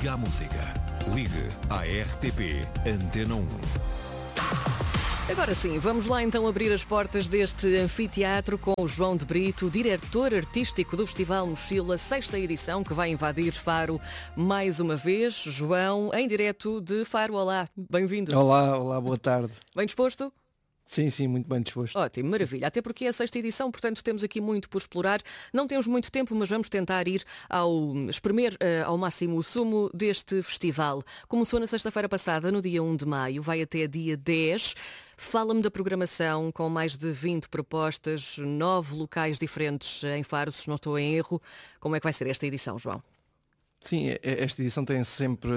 Liga à música. Ligue à RTP Antena 1. Agora sim, vamos lá então abrir as portas deste anfiteatro com o João de Brito, diretor artístico do Festival Mochila, 6ª edição, que vai invadir Faro mais uma vez. João, em direto de Faro, olá, bem-vindo. Olá, boa tarde. Bem disposto? Sim, muito bem disposto. Ótimo, maravilha. Até porque é a 6ª edição, portanto temos aqui muito por explorar. Não temos muito tempo, mas vamos tentar ir espremer ao máximo o sumo deste festival. Começou na sexta-feira passada, no dia 1 de maio, vai até dia 10. Fala-me da programação com mais de 20 propostas, 9 locais diferentes em Faro, se não estou em erro. Como é que vai ser esta edição, João? Sim, esta edição tem sempre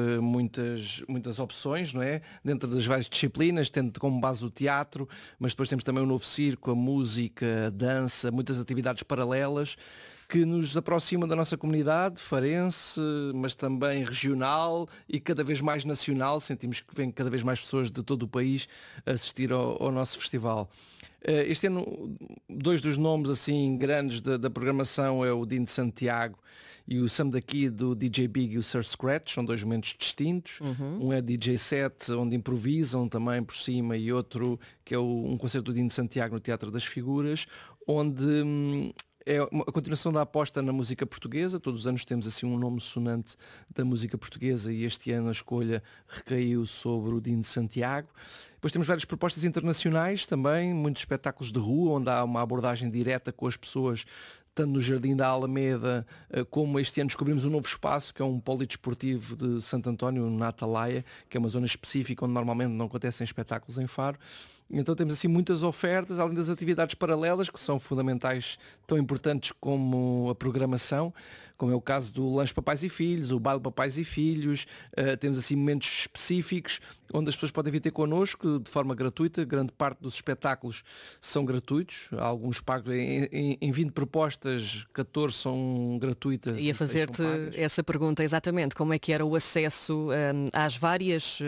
muitas opções, não é? Dentro das várias disciplinas, tendo como base o teatro, mas depois temos também o novo circo, a música, a dança, muitas atividades paralelas que nos aproximam da nossa comunidade farense, mas também regional e cada vez mais nacional. Sentimos que vêm cada vez mais pessoas de todo o país assistir ao nosso festival. Este ano, dois dos nomes assim grandes da programação é o Dino de Santiago e o Sam daqui do DJ Big e o Sir Scratch, são dois momentos distintos. Um é DJ set, onde improvisam também por cima, e outro que é um concerto do Dino de Santiago no Teatro das Figuras, onde é a continuação da aposta na música portuguesa. Todos os anos temos assim um nome sonante da música portuguesa e este ano a escolha recaiu sobre o Dino de Santiago. Depois temos várias propostas internacionais também, muitos espetáculos de rua, onde há uma abordagem direta com as pessoas, tanto no Jardim da Alameda, como este ano descobrimos um novo espaço, que é um polidesportivo de Santo António, na Atalaia, que é uma zona específica onde normalmente não acontecem espetáculos em Faro. Então temos assim muitas ofertas, além das atividades paralelas, que são fundamentais, tão importantes como a programação, como é o caso do Lanche Papais e Filhos, o Baile Papais e Filhos. Temos assim momentos específicos onde as pessoas podem vir ter connosco de forma gratuita. Grande parte dos espetáculos são gratuitos, alguns pagos. Em 20 propostas, 14 são gratuitas. Ia fazer-te essa pergunta exatamente, como é que era o acesso às várias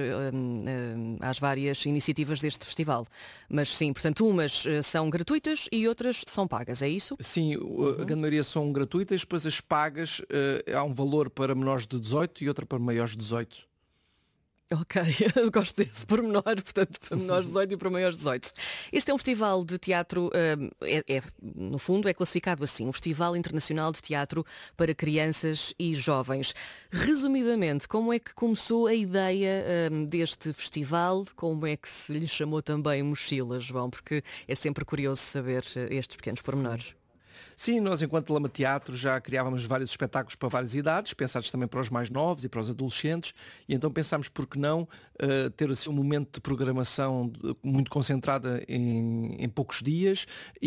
iniciativas deste festival? Mas sim, portanto, umas são gratuitas e outras são pagas, é isso? Sim, a grande maioria são gratuitas, depois as pagas, há um valor para menores de 18 e outra para maiores de 18. Ok, eu gosto desse pormenor, portanto, para menores de 18 e para maiores de 18. Este é um festival de teatro, no fundo, é classificado assim, um Festival Internacional de Teatro para Crianças e Jovens. Resumidamente, como é que começou a ideia deste festival? Como é que se lhe chamou também Mochila, João? Porque é sempre curioso saber estes pequenos pormenores. Sim, nós enquanto Lama Teatro já criávamos vários espetáculos para várias idades, pensados também para os mais novos e para os adolescentes, e então pensámos por que não ter assim um momento de programação muito concentrada em poucos dias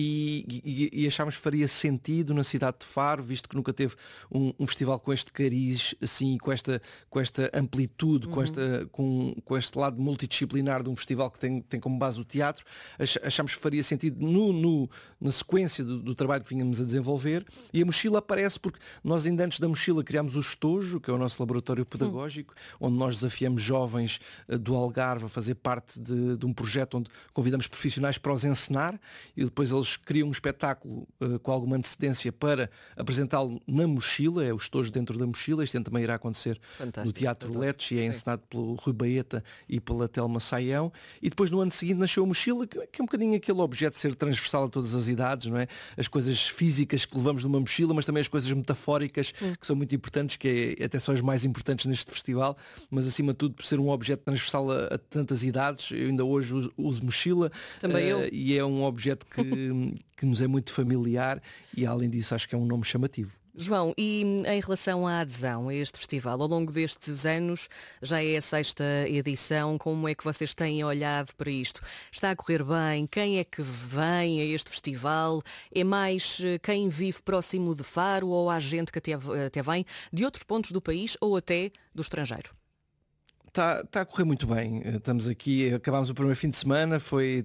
e achámos que faria sentido na cidade de Faro, visto que nunca teve um festival com este cariz, assim, com esta amplitude, com este lado multidisciplinar de um festival que tem como base o teatro. Achámos que faria sentido na sequência do trabalho que vínhamos a desenvolver, e a mochila aparece porque nós ainda antes da mochila criámos o Estojo, que é o nosso laboratório pedagógico, onde nós desafiamos jovens do Algarve a fazer parte de um projeto onde convidamos profissionais para os encenar, e depois eles criam um espetáculo com alguma antecedência para apresentá-lo na mochila, é o Estojo dentro da mochila. Este ano também irá acontecer no Teatro Letes e é encenado pelo Rui Baeta e pela Telma Saião. E depois no ano seguinte nasceu a mochila, que é um bocadinho aquele objeto de ser transversal a todas as idades, não é? As coisas físicas que levamos numa mochila, mas também as coisas metafóricas que são muito importantes, que até são as mais importantes neste festival, mas acima de tudo por ser um objeto transversal a tantas idades. Eu ainda hoje uso mochila, também eu. E é um objeto que nos é muito familiar e além disso acho que é um nome chamativo. João, e em relação à adesão a este festival, ao longo destes anos, já é a 6ª edição, como é que vocês têm olhado para isto? Está a correr bem? Quem é que vem a este festival? É mais quem vive próximo de Faro ou há gente que até vem de outros pontos do país ou até do estrangeiro? Está a correr muito bem. Estamos aqui, acabámos o primeiro fim de semana,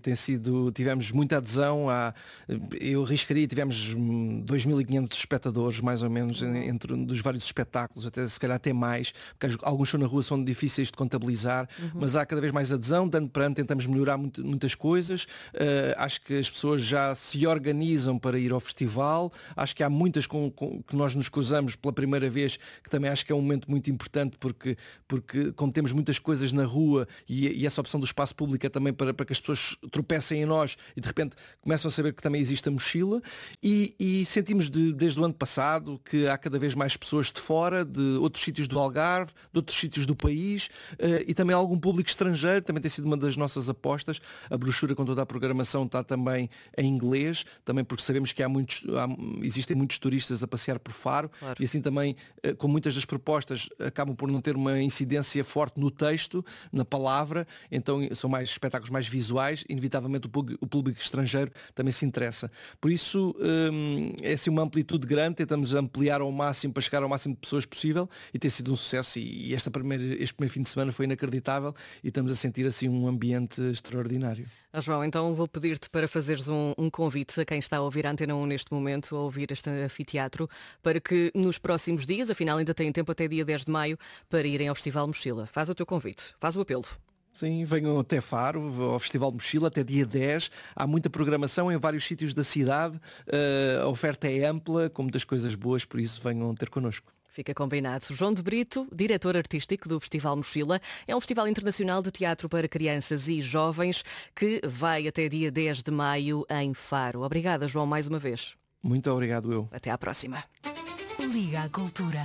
tivemos muita adesão, eu arriscaria, tivemos 2.500 espectadores, mais ou menos, entre dos vários espetáculos, até se calhar até mais, porque alguns shows na rua são difíceis de contabilizar, mas há cada vez mais adesão, de ano para ano tentamos melhorar muitas coisas. Acho que as pessoas já se organizam para ir ao festival, acho que há muitas que nós nos cruzamos pela primeira vez, que também acho que é um momento muito importante, porque como temos muitas coisas na rua e essa opção do espaço público é também para que as pessoas tropecem em nós e de repente começam a saber que também existe a mochila e sentimos desde o ano passado que há cada vez mais pessoas de fora, de outros sítios do Algarve, de outros sítios do país e também algum público estrangeiro, também tem sido uma das nossas apostas. A brochura com toda a programação está também em inglês, também porque sabemos que existem muitos turistas a passear por Faro, claro. E assim também, com muitas das propostas, acabam por não ter uma incidência forte no texto, na palavra, então são mais espetáculos mais visuais, inevitavelmente o público estrangeiro também se interessa. Por isso é assim uma amplitude grande, tentamos ampliar ao máximo para chegar ao máximo de pessoas possível e tem sido um sucesso e este primeiro fim de semana foi inacreditável e estamos a sentir assim um ambiente extraordinário. João, então vou pedir-te para fazeres um convite a quem está a ouvir a Antena 1 neste momento, a ouvir este anfiteatro, para que nos próximos dias, afinal ainda têm tempo até dia 10 de maio, para irem ao Festival Mochila. Faz o teu convite, faz o apelo. Sim, venham até Faro, ao Festival Mochila, até dia 10. Há muita programação em vários sítios da cidade. A oferta é ampla, com muitas coisas boas, por isso venham ter connosco. Fica combinado. João de Brito, diretor artístico do Festival Mochila. É um festival internacional de teatro para crianças e jovens que vai até dia 10 de maio em Faro. Obrigada, João, mais uma vez. Muito obrigado, eu. Até à próxima. Liga à Cultura.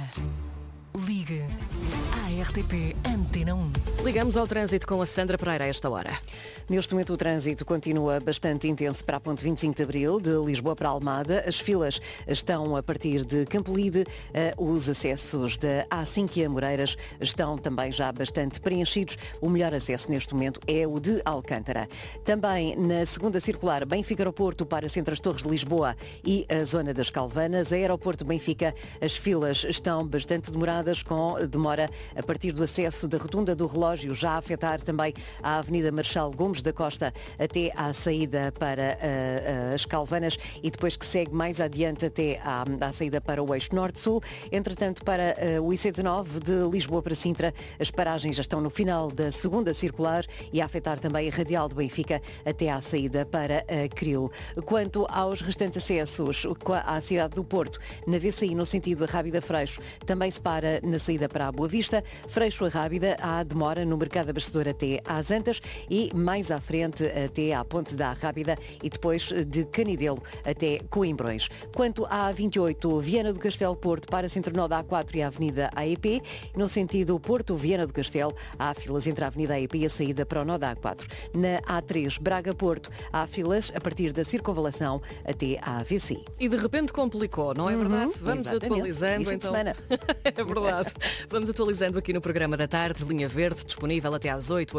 Ligue à RTP Antena 1. Ligamos ao trânsito com a Sandra Pereira a esta hora. Neste momento o trânsito continua bastante intenso para a ponte 25 de Abril, de Lisboa para Almada. As filas estão a partir de Campolide. Os acessos da A5 e Amoreiras estão também já bastante preenchidos. O melhor acesso neste momento é o de Alcântara. Também na segunda circular, Benfica-Aeroporto para Centro Torres de Lisboa e a zona das Calvanas. Aeroporto Benfica, as filas estão bastante demoradas, com demora a partir do acesso da Rotunda do Relógio, já a afetar também a Avenida Marechal Gomes da Costa até à saída para as Calvanas e depois que segue mais adiante até à saída para o eixo Norte-Sul. Entretanto, para o IC19 de Lisboa para Sintra, as paragens já estão no final da segunda circular e a afetar também a Radial de Benfica até à saída para Cril. Quanto aos restantes acessos à cidade do Porto, na VCI no sentido Arrábida-Freixo, também se para na saída para a Boa Vista. Freixo a Rábida, há demora no Mercado Abastecedor até às Antas e mais à frente até à Ponte da Rábida e depois de Canidelo até Coimbrões. Quanto à A28, Viana do Castelo Porto para Centro Nó da A4 e a Avenida AEP, no sentido Porto-Viana do Castelo, há filas entre a Avenida AEP e a saída para o Nó da A4. Na A3, Braga-Porto, há filas a partir da Circunvalação até à VCI. E de repente complicou, não é verdade? Vamos exatamente. atualizando Isso então. semana. É verdade. Vamos atualizando aqui no programa da tarde, Linha Verde, disponível até às 8,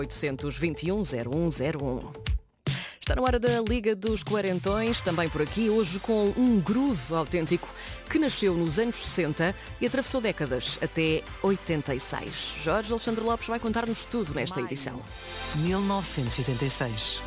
821-0101. Está na hora da Liga dos Quarentões, também por aqui, hoje com um groove autêntico que nasceu nos anos 60 e atravessou décadas até 86. Jorge Alexandre Lopes vai contar-nos tudo nesta edição. 1986.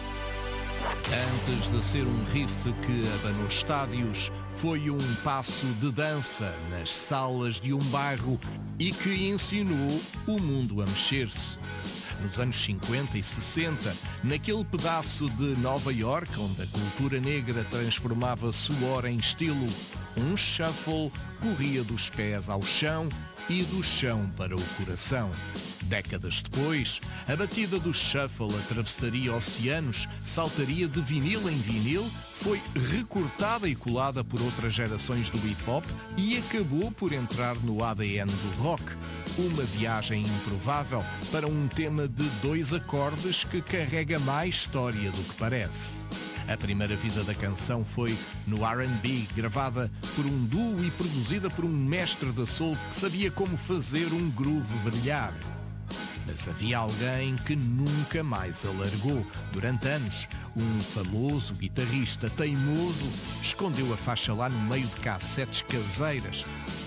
Antes de ser um riff que abanou estádios, foi um passo de dança nas salas de um bairro e que ensinou o mundo a mexer-se. Nos anos 50 e 60, naquele pedaço de Nova York onde a cultura negra transformava suor em estilo, um shuffle corria dos pés ao chão e do chão para o coração. Décadas depois, a batida do shuffle atravessaria oceanos, saltaria de vinil em vinil, foi recortada e colada por outras gerações do hip-hop e acabou por entrar no ADN do rock. Uma viagem improvável para um tema de 2 acordes que carrega mais história do que parece. A primeira vida da canção foi no R&B, gravada por um duo e produzida por um mestre da soul que sabia como fazer um groove brilhar. Mas havia alguém que nunca mais a largou. Durante anos, um famoso guitarrista teimoso escondeu a faixa lá no meio de cassetes caseiras.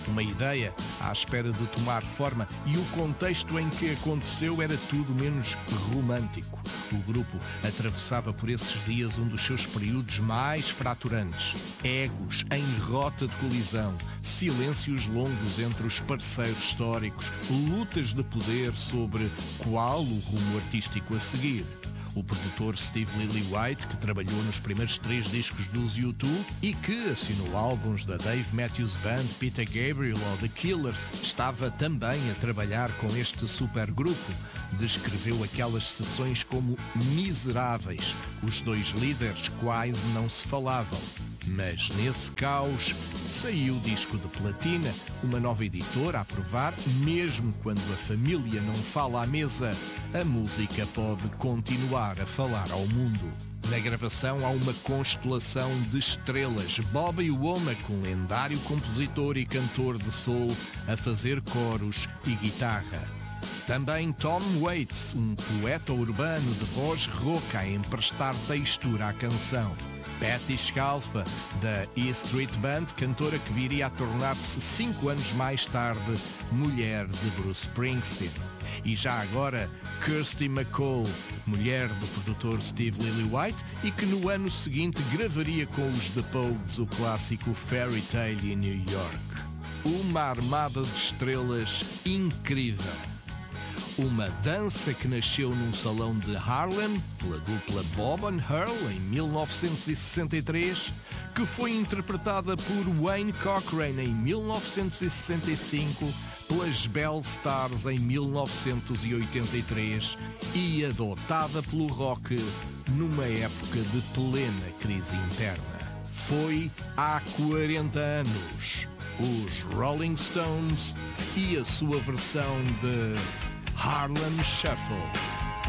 Uma ideia à espera de tomar forma, e o contexto em que aconteceu era tudo menos romântico. O grupo atravessava por esses dias um dos seus períodos mais fraturantes. Egos em rota de colisão, silêncios longos entre os parceiros históricos, lutas de poder sobre qual o rumo artístico a seguir. O produtor Steve Lillywhite, que trabalhou nos primeiros 3 discos dos U2 e que assinou álbuns da Dave Matthews Band, Peter Gabriel ou The Killers, estava também a trabalhar com este supergrupo. Descreveu aquelas sessões como miseráveis. Os 2 líderes quase não se falavam. Mas nesse caos saiu o disco de platina, uma nova editora a provar, mesmo quando a família não fala à mesa, a música pode continuar a falar ao mundo. Na gravação há uma constelação de estrelas. Bobby Womack, um lendário compositor e cantor de soul, a fazer coros e guitarra. Também Tom Waits, um poeta urbano de voz rouca, a emprestar textura à canção. Patti Scalfa, da E Street Band, cantora que viria a tornar-se 5 anos mais tarde mulher de Bruce Springsteen. E já agora, Kirsty MacColl, mulher do produtor Steve Lillywhite e que no ano seguinte gravaria com os The Pogues o clássico Fairy Tale in New York. Uma armada de estrelas incrível. Uma dança que nasceu num salão de Harlem, pela dupla Bob and Earl, em 1963, que foi interpretada por Wayne Cochran em 1965, pelas Bell Stars em 1983 e adotada pelo rock numa época de plena crise interna. Foi há 40 anos. Os Rolling Stones e a sua versão de Harlem Shuffle.